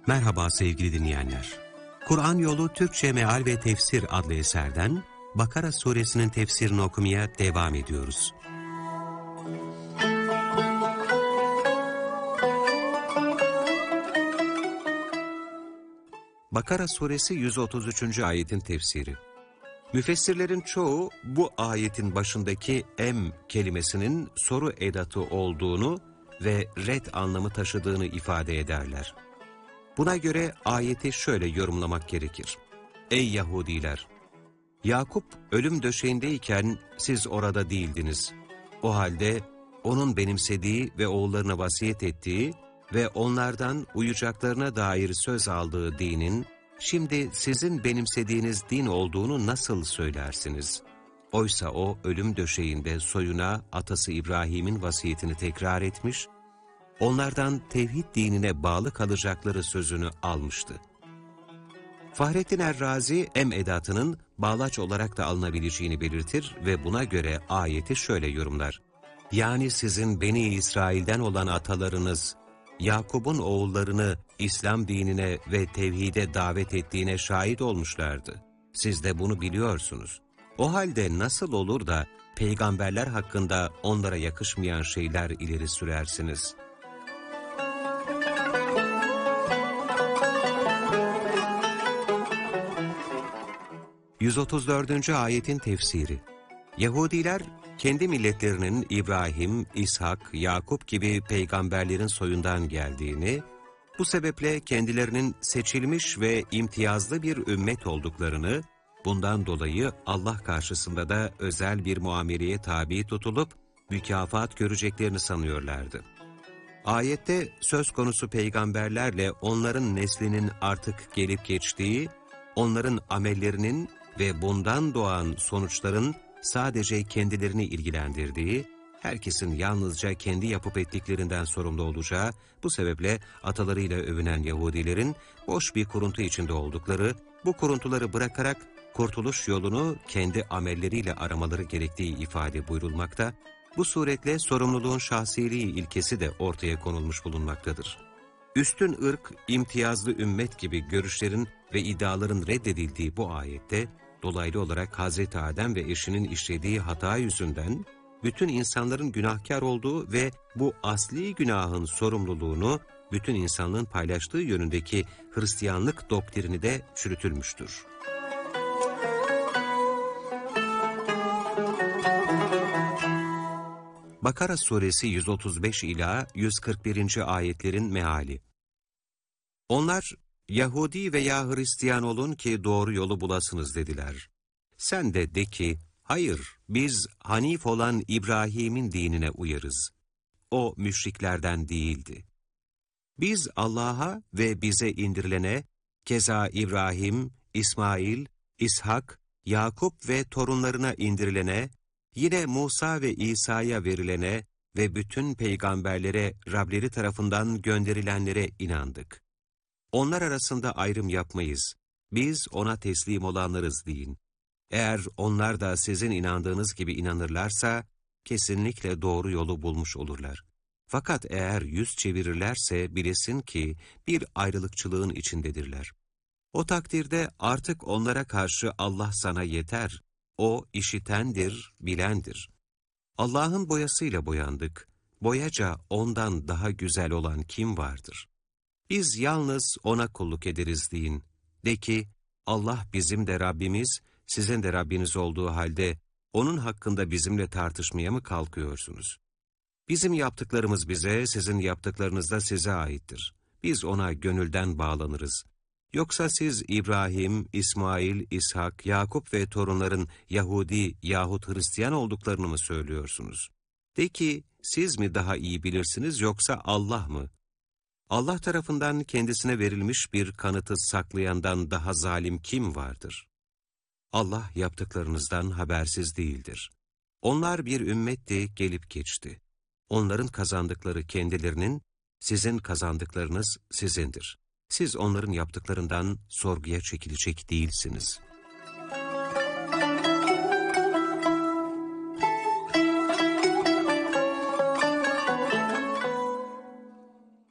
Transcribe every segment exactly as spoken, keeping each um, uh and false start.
Merhaba sevgili dinleyenler. Kur'an Yolu Türkçe Meal ve Tefsir adlı eserden Bakara suresinin tefsirini okumaya devam ediyoruz. Bakara suresi yüz otuz üçüncü ayetin tefsiri. Müfessirlerin çoğu bu ayetin başındaki em kelimesinin soru edatı olduğunu ve red anlamı taşıdığını ifade ederler. Buna göre ayeti şöyle yorumlamak gerekir. Ey Yahudiler! Yakup ölüm döşeğindeyken siz orada değildiniz. O halde onun benimsediği ve oğullarına vasiyet ettiği ve onlardan uyacaklarına dair söz aldığı dinin, şimdi sizin benimsediğiniz din olduğunu nasıl söylersiniz? Oysa o ölüm döşeğinde soyuna atası İbrahim'in vasiyetini tekrar etmiş, onlardan tevhid dinine bağlı kalacakları sözünü almıştı. Fahrettin Er-Razi em edatının bağlaç olarak da alınabileceğini belirtir ve buna göre ayeti şöyle yorumlar. Yani sizin Beni İsrail'den olan atalarınız, Yakup'un oğullarını İslam dinine ve tevhide davet ettiğine şahit olmuşlardı. Siz de bunu biliyorsunuz. O halde nasıl olur da peygamberler hakkında onlara yakışmayan şeyler ileri sürersiniz? yüz otuz dördüncü ayetin tefsiri. Yahudiler kendi milletlerinin İbrahim, İshak, Yakup gibi peygamberlerin soyundan geldiğini, bu sebeple kendilerinin seçilmiş ve imtiyazlı bir ümmet olduklarını, bundan dolayı Allah karşısında da özel bir muameleye tabi tutulup mükafat göreceklerini sanıyorlardı. Ayette söz konusu peygamberlerle onların neslinin artık gelip geçtiği, onların amellerinin ve bundan doğan sonuçların sadece kendilerini ilgilendirdiği, herkesin yalnızca kendi yapıp ettiklerinden sorumlu olacağı, bu sebeple atalarıyla övünen Yahudilerin boş bir kuruntu içinde oldukları, bu kuruntuları bırakarak kurtuluş yolunu kendi amelleriyle aramaları gerektiği ifade buyurulmakta, bu suretle sorumluluğun şahsiliği ilkesi de ortaya konulmuş bulunmaktadır. Üstün ırk, imtiyazlı ümmet gibi görüşlerin ve iddiaların reddedildiği bu ayette, dolaylı olarak Hazreti Adem ve eşinin işlediği hata yüzünden, bütün insanların günahkar olduğu ve bu asli günahın sorumluluğunu bütün insanlığın paylaştığı yönündeki Hristiyanlık doktrini de çürütülmüştür. Bakara suresi yüz otuz beş ila yüz kırk birinci ayetlerin meali. Onlar, Yahudi veya Hristiyan olun ki doğru yolu bulasınız dediler. Sen de de ki, hayır, biz Hanif olan İbrahim'in dinine uyarız. O müşriklerden değildi. Biz Allah'a ve bize indirilene, keza İbrahim, İsmail, İshak, Yakup ve torunlarına indirilene, yine Musa ve İsa'ya verilene ve bütün peygamberlere Rableri tarafından gönderilenlere inandık. Onlar arasında ayrım yapmayız. Biz ona teslim olanlarız deyin. Eğer onlar da sizin inandığınız gibi inanırlarsa, kesinlikle doğru yolu bulmuş olurlar. Fakat eğer yüz çevirirlerse bilesin ki bir ayrılıkçılığın içindedirler. O takdirde artık onlara karşı Allah sana yeter. O işitendir, bilendir. Allah'ın boyasıyla boyandık. Boyaca ondan daha güzel olan kim vardır? Biz yalnız ona kulluk ederiz deyin. De ki, Allah bizim de Rabbimiz, sizin de Rabbiniz olduğu halde, onun hakkında bizimle tartışmaya mı kalkıyorsunuz? Bizim yaptıklarımız bize, sizin yaptıklarınız da size aittir. Biz ona gönülden bağlanırız. Yoksa siz İbrahim, İsmail, İshak, Yakup ve torunların Yahudi yahut Hristiyan olduklarını mı söylüyorsunuz? De ki, siz mi daha iyi bilirsiniz yoksa Allah mı? Allah tarafından kendisine verilmiş bir kanıtı saklayandan daha zalim kim vardır? Allah yaptıklarınızdan habersiz değildir. Onlar bir ümmetti, gelip geçti. Onların kazandıkları kendilerinin, sizin kazandıklarınız sizindir. Siz onların yaptıklarından sorguya çekilecek değilsiniz.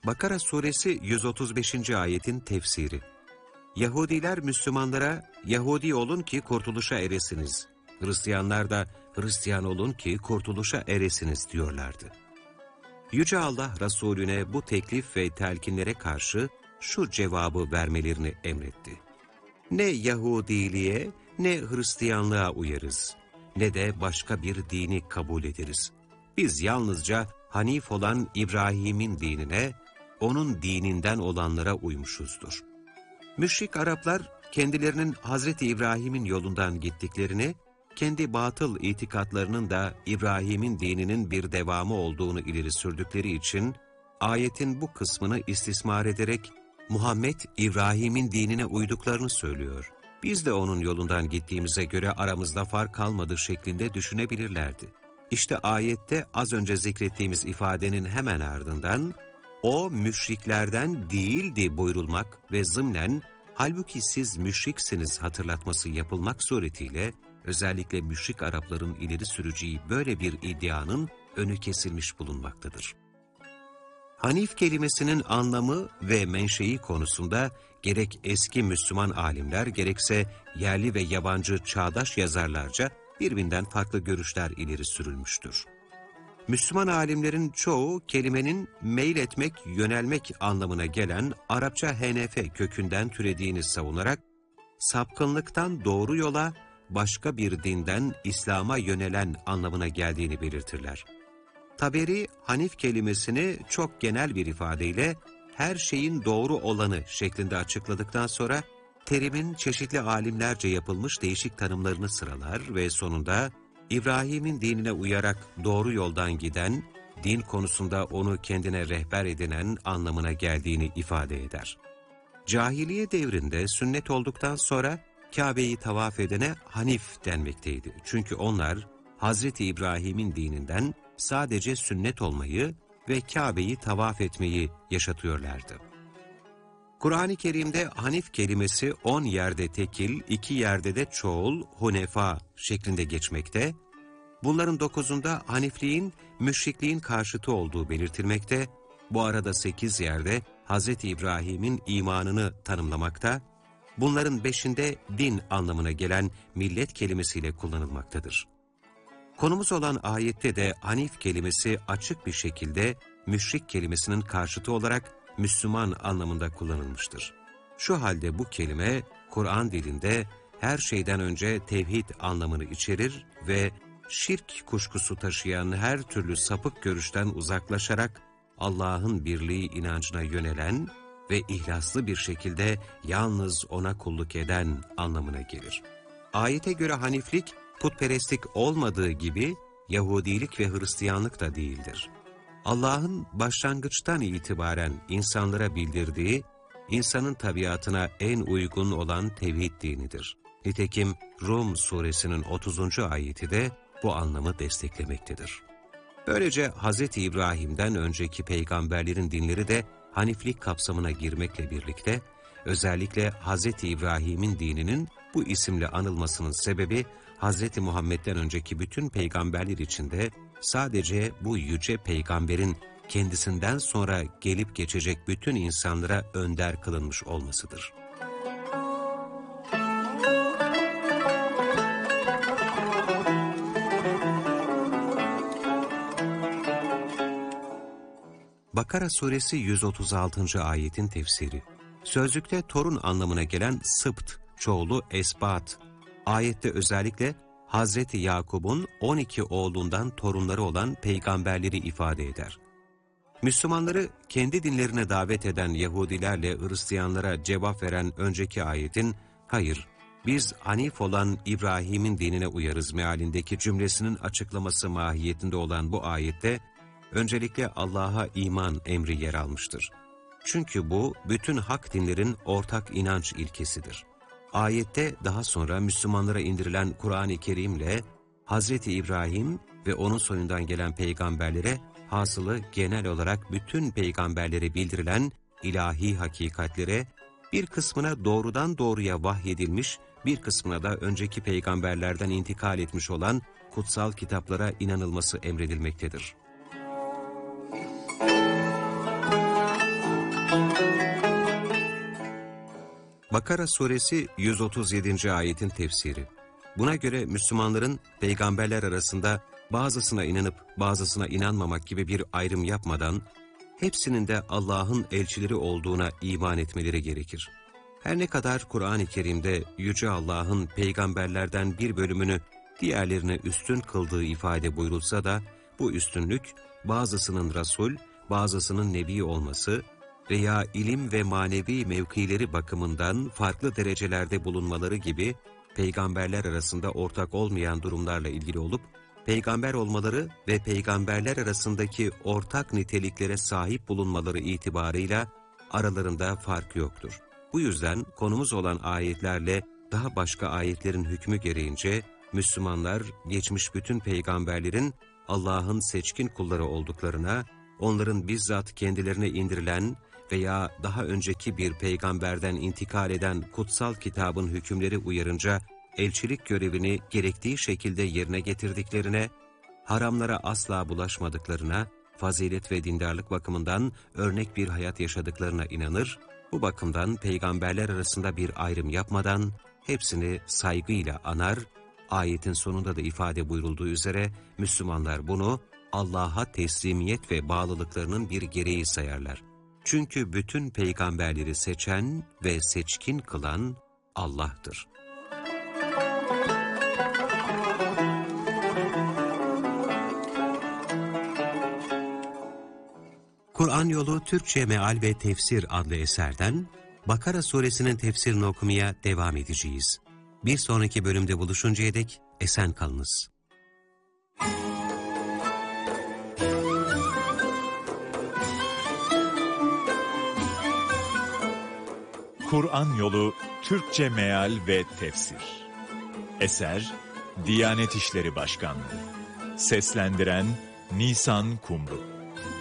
Bakara suresi yüz otuz beşinci ayetin tefsiri. Yahudiler Müslümanlara Yahudi olun ki kurtuluşa eresiniz, Hristiyanlar da Hristiyan olun ki kurtuluşa eresiniz diyorlardı. Yüce Allah Resulüne bu teklif ve telkinlere karşı şu cevabı vermelerini emretti. Ne Yahudiliğe ne Hristiyanlığa uyarız, ne de başka bir dini kabul ederiz. Biz yalnızca Hanif olan İbrahim'in dinine, onun dininden olanlara uymuşuzdur. Müşrik Araplar kendilerinin Hazreti İbrahim'in yolundan gittiklerini, kendi batıl itikatlarının da İbrahim'in dininin bir devamı olduğunu ileri sürdükleri için, ayetin bu kısmını istismar ederek, Muhammed İbrahim'in dinine uyduklarını söylüyor. Biz de onun yolundan gittiğimize göre aramızda fark kalmadı şeklinde düşünebilirlerdi. İşte ayette az önce zikrettiğimiz ifadenin hemen ardından, o müşriklerden değildi buyurulmak ve zımnen, halbuki siz müşriksiniz hatırlatması yapılmak suretiyle, özellikle müşrik Arapların ileri süreceği böyle bir iddianın önü kesilmiş bulunmaktadır. Hanif kelimesinin anlamı ve menşei konusunda gerek eski Müslüman alimler gerekse yerli ve yabancı çağdaş yazarlarca birbirinden farklı görüşler ileri sürülmüştür. Müslüman alimlerin çoğu kelimenin meyil etmek, yönelmek anlamına gelen Arapça henefe kökünden türediğini savunarak, sapkınlıktan doğru yola, başka bir dinden İslam'a yönelen anlamına geldiğini belirtirler. Taberi, Hanif kelimesini çok genel bir ifadeyle her şeyin doğru olanı şeklinde açıkladıktan sonra, terimin çeşitli alimlerce yapılmış değişik tanımlarını sıralar ve sonunda İbrahim'in dinine uyarak doğru yoldan giden, din konusunda onu kendine rehber edinen anlamına geldiğini ifade eder. Cahiliye devrinde sünnet olduktan sonra Kabe'yi tavaf edene Hanif denmekteydi. Çünkü onlar Hazreti İbrahim'in dininden sadece sünnet olmayı ve Kabe'yi tavaf etmeyi yaşatıyorlardı. Kur'an-ı Kerim'de Hanif kelimesi on yerde tekil, iki yerde de çoğul, hunefa şeklinde geçmekte. Bunların dokuzunda Hanifliğin, müşrikliğin karşıtı olduğu belirtilmekte. Bu arada sekiz yerde Hazreti İbrahim'in imanını tanımlamakta. Bunların beşinde din anlamına gelen millet kelimesiyle kullanılmaktadır. Konumuz olan ayette de Hanif kelimesi açık bir şekilde müşrik kelimesinin karşıtı olarak Müslüman anlamında kullanılmıştır. Şu halde bu kelime Kur'an dilinde her şeyden önce tevhid anlamını içerir ve şirk kuşkusu taşıyan her türlü sapık görüşten uzaklaşarak Allah'ın birliği inancına yönelen ve ihlaslı bir şekilde yalnız O'na kulluk eden anlamına gelir. Ayete göre Haniflik, putperestlik olmadığı gibi Yahudilik ve Hristiyanlık da değildir. Allah'ın başlangıçtan itibaren insanlara bildirdiği, insanın tabiatına en uygun olan tevhid dinidir. Nitekim Rum suresinin otuzuncu ayeti de bu anlamı desteklemektedir. Böylece Hz. İbrahim'den önceki peygamberlerin dinleri de Haniflik kapsamına girmekle birlikte, özellikle Hz. İbrahim'in dininin bu isimle anılmasının sebebi, Hz. Muhammed'den önceki bütün peygamberler içinde sadece bu yüce peygamberin kendisinden sonra gelip geçecek bütün insanlara önder kılınmış olmasıdır. Bakara suresi yüz otuz altıncı ayetin tefsiri. Sözlükte torun anlamına gelen sıbt, çoğulu esbat. Ayette özellikle Hazreti Yakub'un on iki oğlundan torunları olan peygamberleri ifade eder. Müslümanları kendi dinlerine davet eden Yahudilerle Hristiyanlara cevap veren önceki ayetin, hayır, biz Hanif olan İbrahim'in dinine uyarız mealindeki cümlesinin açıklaması mahiyetinde olan bu ayette, öncelikle Allah'a iman emri yer almıştır. Çünkü bu, bütün hak dinlerin ortak inanç ilkesidir. Ayette daha sonra Müslümanlara indirilen Kur'an-ı Kerim'le Hazreti İbrahim ve onun soyundan gelen peygamberlere, hasılı genel olarak bütün peygamberlere bildirilen ilahi hakikatlere, bir kısmına doğrudan doğruya vahyedilmiş, bir kısmına da önceki peygamberlerden intikal etmiş olan kutsal kitaplara inanılması emredilmektedir. Bakara suresi yüz otuz yedinci ayetin tefsiri. Buna göre Müslümanların peygamberler arasında bazısına inanıp bazısına inanmamak gibi bir ayrım yapmadan, hepsinin de Allah'ın elçileri olduğuna iman etmeleri gerekir. Her ne kadar Kur'an-ı Kerim'de Yüce Allah'ın peygamberlerden bir bölümünü diğerlerine üstün kıldığı ifade buyurulsa da, bu üstünlük bazısının Resul, bazısının Nebi olması veya ilim ve manevi mevkileri bakımından farklı derecelerde bulunmaları gibi peygamberler arasında ortak olmayan durumlarla ilgili olup, peygamber olmaları ve peygamberler arasındaki ortak niteliklere sahip bulunmaları itibarıyla aralarında fark yoktur. Bu yüzden konumuz olan ayetlerle daha başka ayetlerin hükmü gereğince Müslümanlar geçmiş bütün peygamberlerin Allah'ın seçkin kulları olduklarına, onların bizzat kendilerine indirilen veya daha önceki bir peygamberden intikal eden kutsal kitabın hükümleri uyarınca elçilik görevini gerektiği şekilde yerine getirdiklerine, haramlara asla bulaşmadıklarına, fazilet ve dindarlık bakımından örnek bir hayat yaşadıklarına inanır, bu bakımdan peygamberler arasında bir ayrım yapmadan hepsini saygıyla anar, ayetin sonunda da ifade buyurulduğu üzere Müslümanlar bunu Allah'a teslimiyet ve bağlılıklarının bir gereği sayarlar. Çünkü bütün peygamberleri seçen ve seçkin kılan Allah'tır. Kur'an Yolu Türkçe Meal ve Tefsir adlı eserden Bakara suresinin tefsirini okumaya devam edeceğiz. Bir sonraki bölümde buluşuncaya dek esen kalınız. Kur'an Yolu Türkçe Meal ve Tefsir. Eser Diyanet İşleri Başkanlığı. Seslendiren Nisan Kumru.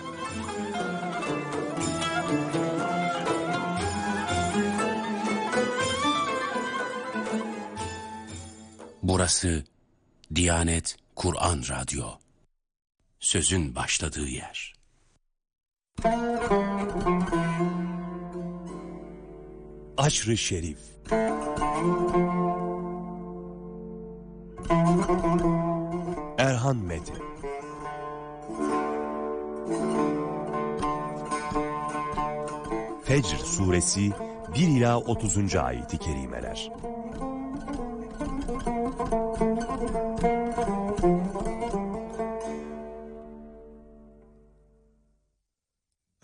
Burası Diyanet Kur'an Radyo. Sözün başladığı yer. Aşr-ı Şerif. Erhan Mete. Fecr suresi bir ila otuzuncu ayeti kerimeler.